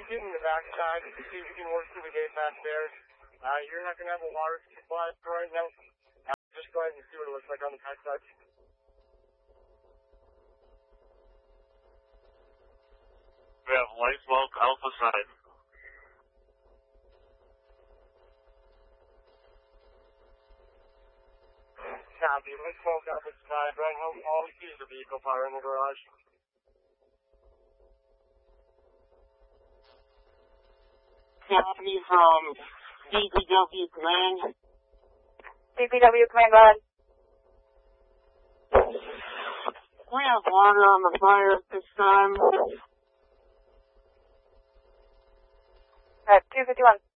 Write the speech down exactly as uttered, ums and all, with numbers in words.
getting the backside to see if we can work through the gate back there. Uh, you're not going to have a water supply for right now. Uh, just go ahead and see what it looks like on the backside. We have light smoke alpha side. Copy. Light smoke alpha side. Right home. All we see is the vehicle power in the garage. Copy from D P W Command. D P W Command, go ahead. We have water on the fire at this time. Alright, two fifty-one.